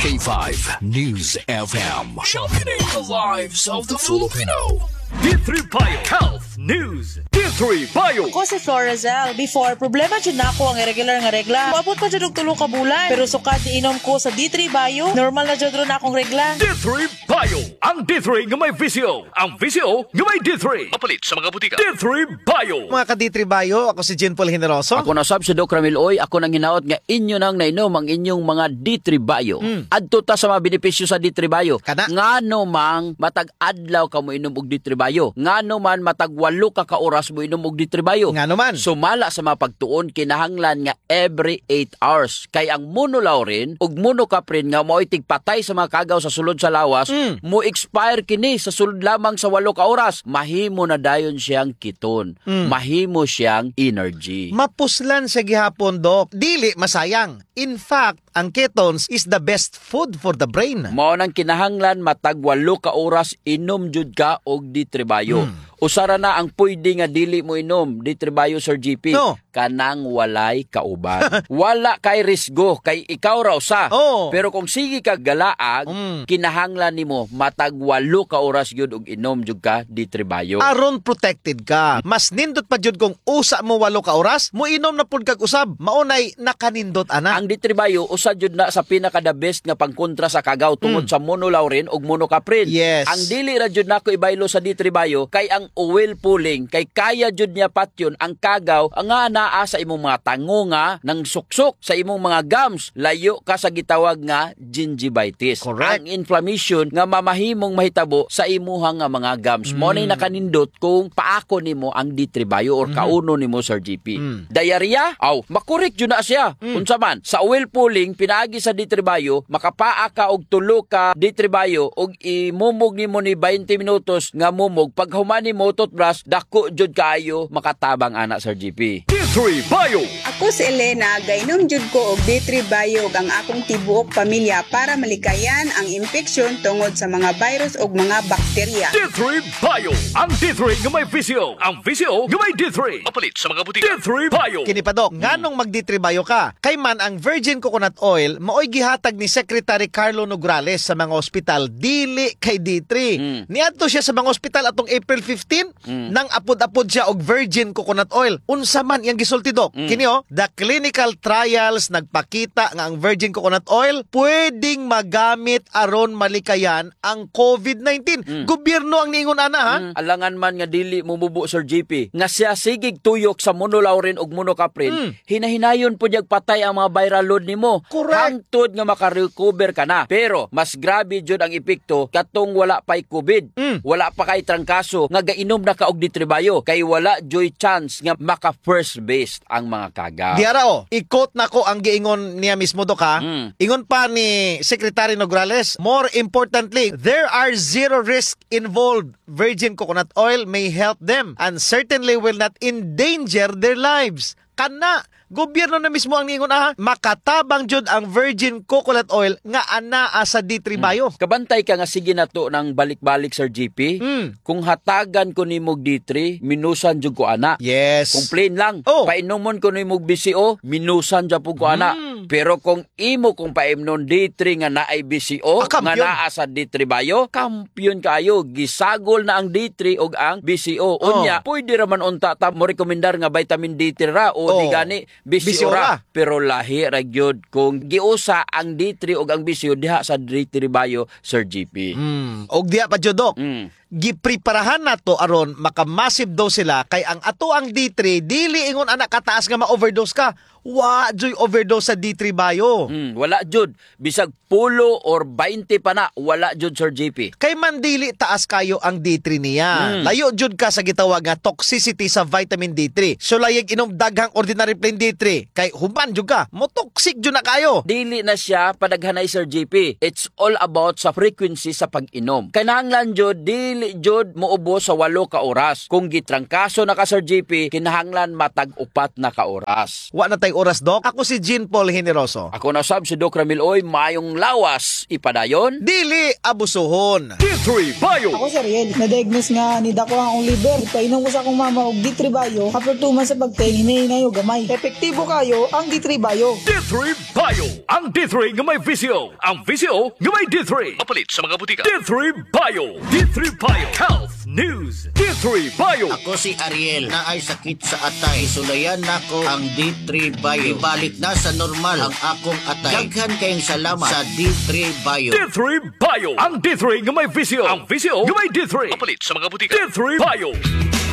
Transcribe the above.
K5 News FM. Championing the lives of the Filipino. D3 Bio Health News. D3 Bio. Ako si Florazel. Before, problema dyan na ako ang irregular nga regla. Maabot pa dyan og 3 ka bulan. Pero sukad inom ko sa D3 Bio, normal na dyan ron akong regla. D3 Bio. Ang D3 nga may VCO. Ang VCO nga may D3. Mapalit sa mga butika. D3 Bio. Mga ka-D3 Bio, ako si Jean Paul Generoso. Ako na sab si Doc Ramil Oy, ako nang hinaot nga inyo nang nainom ang inyong mga D3 Bio. Adto ta sa mga benepisyo sa D3 Bio. Kana? Ngano mang matag adlaw ka mo inom og D3 Bio. Ngano man matag 8 ka oras mo inom og D3 Bio. Ngano man? Sumala sa mga pagtuon kinahanglan nga every 8 hours. Kay ang monolaurin ug monocaprin nga mo'y tigpatay sa mga kagaw sa sulod sa lawas, mo expire kini sa sulod lamang sa 8 ka oras. Mahimo na dayon siyang kiton. Mahimo siyang energy. Mapuslan sa gihapon, Dok. Dili masayang. In fact, ang ketones is the best food for the brain. Mao nang kinahanglan matag 8 ka oras inom jud ka og D3 Bio. Usara na ang pwede nga dili mo inom D3 Bio, Sir GP. No. Kanang walay kauban. Wala kay risgo kay ikaw raw sa. Oh. Pero kung sige ka galaag, kinahanglan nimo matag 8 ka oras gyud og inom jud ka D3 Bio. Aron protected ka. Mas nindot pa jud kung usa mo 8 ka oras, mo inom na pud kag usab. Maunay nakanindot ana. Ang D3 Bio usa jud na sa pinaka the best nga pangkontra sa kagaw tungod sa monolaurin ug monocaprin. Yes. Ang dili ra jud nako ibaylo sa D3 Bio kay ang oil pulling kay kaya jud niya patyon ang kagaw nga naa sa imong mga tangunga ng suksok sa imong mga gums, layo ka sa gitawag nga gingivitis. Correct. Ang inflammation nga mamahimong mahitabo sa imuhang nga mga gums. Mo nay nakanindot kung paako nimo ang D3 Bio or kauno nimo, Sir GP. Diarrhea? Aw, makorek jud na siya. Unsa man sa oil pulling pinaagi sa D3 Bio, makapaa ka og 3 ka D3 Bio og imumog nimo ni 20 minutos nga mumog. Pag humani mo toothbrush, dako jud kaayo makatabang ana, Sir GP. D3 Bio. Ako si Elena, gainom jud ko og D3 Bio ang akong tibuok pamilya para malikayan ang infeksyon tungod sa mga virus ug mga bakterya. D3 Bio. Ang D3 nga may VCO. Ang VCO nga may D3. Mapalit sa mga butika. D3 Bio. Kini pa, Dok, nganong mag D3 Bio ka? Kay man ang virgin coconut oil maoy gihatag ni Secretary Carlo Nograles sa mga ospital dili kay D3. Niadto siya sa mga ospital atong April 15 nang apod-apod siya og virgin coconut oil. Unsa man iyang gisulti, Dok? Kini the clinical trials nagpakita nga ang virgin coconut oil pwedeng magamit aron malikayan ang COVID-19. Gobyerno ang niingon ana, ha? Alangan man nga dili mumubo, Sir GP, nga siya sigig tuyok sa monolaurin ug monocaprin, hinahinayon po niyag patay ang mga viral load nimo. Correct. Hangtod nga makarecover ka na. Pero mas grabe jud ang epekto katong wala pay COVID. Wala pa kay trangkaso nga gainom na ka og D3 Bio kay wala joy chance nga maka first base ang mga kagaw. Diara, ikot na ko ang giingon niya mismo, Dok, ha? Ingon pa ni Secretary Nograles, more importantly, there are zero risk involved. Virgin coconut oil may help them and certainly will not endanger their lives. Kana, gobyerno na mismo ang ningon, makatabang jud ang virgin coconut oil nga anaa sa D3 Bio. Kabantay ka nga sige na to ng balik-balik, Sir GP. Kung hatagan ko ni mog D3, minusan jud ko ana. Yes. Kung plain lang, painomon ko ni mog BCO, minusan jud ko ana. Pero kung imo kung paimnon D3 nga naay BCO, nga naa sa D3 Bio, kampiyon kayo. Gisagol na ang D3 og ang BCO. Unya, pwede raman unta ta mo rekomendar nga vitamin D3 ra o di gani BCO ra. Pero lahi ra gyud kung giusa ang D3 og ang BCO diha sa D3 Bio, Sir GP. Og diha pa jud, Dok. Gipreparahan nato aron maka-massive dose sila kay ang ato ang D3 dili ingon anak kataas nga ma-overdose ka. Wa joy overdose sa D3 Bio. Wala jud. Bisag 10 or 20 pa na, wala jud, Sir JP. Kay man dili taas kayo ang D3 niya. Layo jud ka sa gitawag nga toxicity sa vitamin D3. So layag inom daghang ordinary plain D3 kay human jud ka, mo toxic jud na kayo. Dili na siya padaghanay, Sir JP. It's all about sa frequency sa pag-inom. Kinahanglan jud dili dili jud moubos sa 8 ka oras. Kung gitrangkaso na ka Sir JP, kinahanglan matag 4 na ka oras. Wa na tay oras, Doc. Ako si Jean Paul Generoso. Ako na sab si Doc Ramil Oy, mayong lawas ipadayon. Dili abusuhon. D3 Bio. Ako si Ariel, na-diagnose nga ni dako ang liver. Painom ko sa akong mama og D3 Bio. After 2 months sa pagtingin, hinayo gamay. Epektibo kayo ang D3 Bio. D3 Bio. Ang D3 nga may visyo. Ang visyo nga may D3. Mapalit sa mga butika. D3 Bio. D3 Bio. Health News. D3 Bio. Ako si Ariel na ay sakit sa atay. Isulayan nako ang D3 Bio. Ibalik na sa normal ang akong atay. Daghan kayong salamat sa D3 Bio. D3 Bio. Ang D3 nga may visyo. Ang visyo nga may D3. Mapalit sa mga butika. D3 Bio.